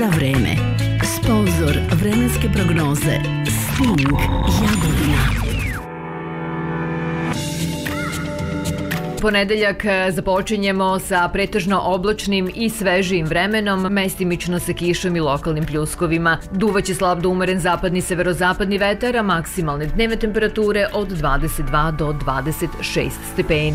za vreme. Sponzor vremenske prognoze Sting Jagodina. Ponedeljak započinjemo sa pretežno oblačnim i svežijim vremenom, mestimično sa kišom i lokalnim pljuskovima. Duvaće slab do umeren zapadni severozapadni vetar, a maksimalne dnevne temperature od 22 do 26 stepeni.